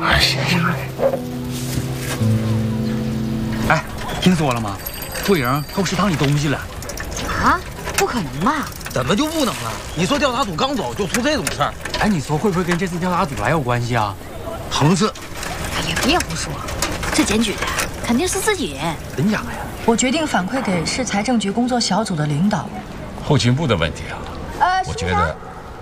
哎，行行。哎，听说了吗？傅莹偷食堂里东西了。 啊？不可能吧？ 怎么就不能了？你说调查组刚走就出这种事儿？ 哎，你说会不会跟这次调查组还有关系啊？ 横是。 哎呀，别胡说，这检举的肯定是自己人。 真假呀？ 我决定反馈给市财政局工作小组的领导。 后勤部的问题啊，我觉得。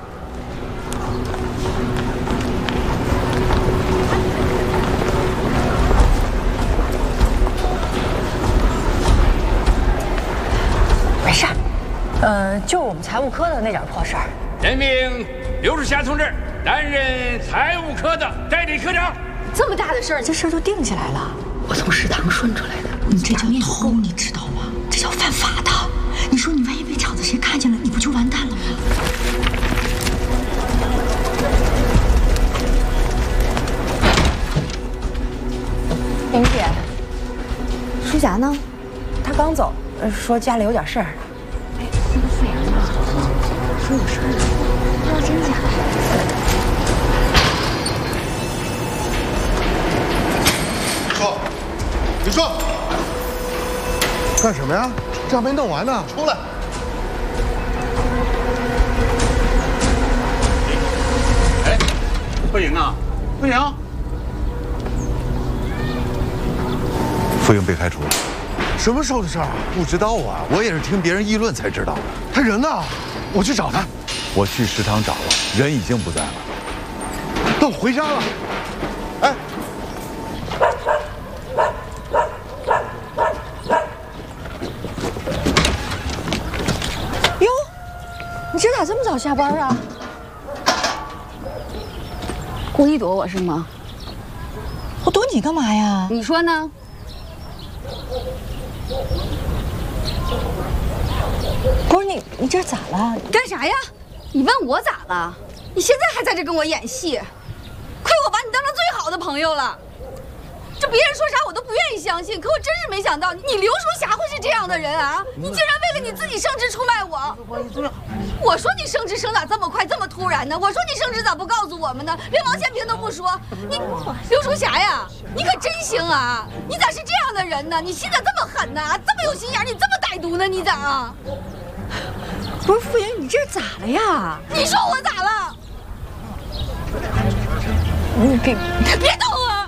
没事儿，就我们财务科的那点破事儿。 任命刘树霞同志担任财务科的代理科长。 这么大的事儿，这事儿就定下来了。我从食堂顺出来的，你这叫偷，你知道吗？这叫犯法的。你说你万一被厂子谁看见了，你不就完蛋了吗？ 莹姐，舒霞呢？她刚走。 说家里有点事儿。 哎，那个傅阳呢？说有事儿呢，不知道真假。 李硕，干什么呀？这还没弄完呢，出来！ 哎，傅莹啊，傅莹， 傅莹被开除了。 什么时候的事儿？不知道啊，我也是听别人议论才知道的。他人呢？我去找他。我去食堂找了，人已经不在了。那我回家了。哎， 哟，你这咋这么早下班啊？ 故意躲我是吗？ 我躲你干嘛呀？ 你说呢？ 不是你这咋了？ 干啥呀？你问我咋了？你现在还在这跟我演戏，亏我把你当成最好的朋友了。这别人说啥我都不愿意相信，可我真是没想到你刘淑霞会是这样的人啊！你竟然为了你自己升职出卖我！我说你升职升咋这么快，这么突然呢？我说你升职咋不告诉我们呢？连王建平都不说，你刘淑霞呀，你可真行啊！你咋是这样的人呢？你心咋这么狠呢？这么有心眼，你这么歹毒呢？你咋？ 不是傅莹，你这咋了呀？ 你说我咋了？ 你别动我！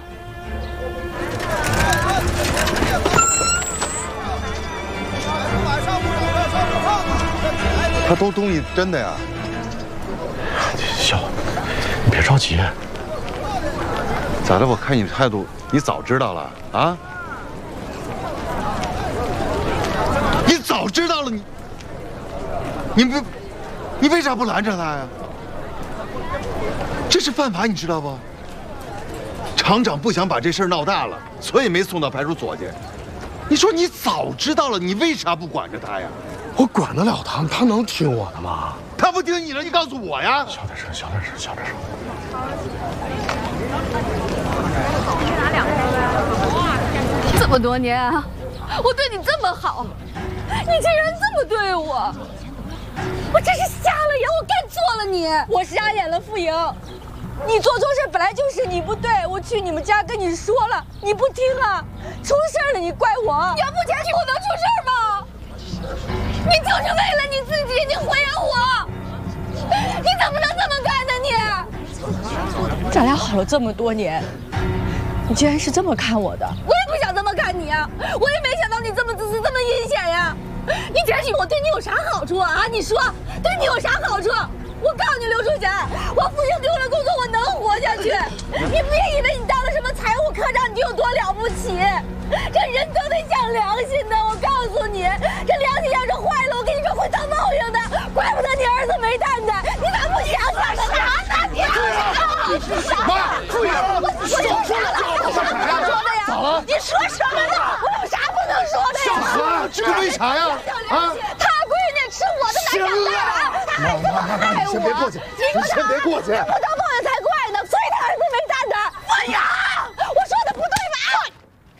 他偷东西真的呀？ 小，你别着急。 咋的？我看你态度，你早知道了啊？你早知道了，你为啥不拦着他呀？这是犯法，你知道不？厂长不想把这事儿闹大了，所以没送到派出所去。你说你早知道了，你为啥不管着他呀？ 我管得了他，他能听我的吗？ 他不听你了，你告诉我呀！ 小点声，小点声，小点声。 这么多年啊，我对你这么好，你竟然这么对我！ 我真是瞎了眼，我干错了你， 我瞎眼了，傅莹，你做错事本来就是你不对，我去你们家跟你说了，你不听啊，出事了你怪我， 你要不检举我能出事吗？你就是为了你自己，你回应我，你怎么能这么干呢你？ 咱俩好了这么多年，你竟然是这么看我的， 我也不想这么看你啊，我也没想到你这么自私，这么阴险呀。 你检举我对你有啥好处啊？你说对你有啥好处？我告诉你，刘淑霞，我傅莹丢了工作，我能活下去。你别以为你当了什么财务科长，你就有多了不起。这人都得讲良心的，我告诉你，这良心要是坏了，我跟你说会遭报应的。怪不得你儿子没蛋蛋，你咋不想想呢？啥呢？ 妈，傅莹， 我说了，我啥不能说的呀？ 咋了？ 你说什么呢？我有啥不能说的呀？ 小何，这为啥呀？啊！ 他闺女吃我的奶长大的，他还这么害我！ 你先别过去，你先别过去。 不当报应才怪呢，所以他儿子没蛋蛋。傅莹，我说的不对吧？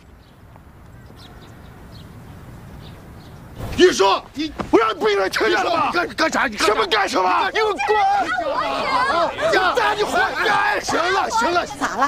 你说你，我让你闭嘴，听见了吗？干啥？你什么干什么？你给我滚！你活该！行了，咋了？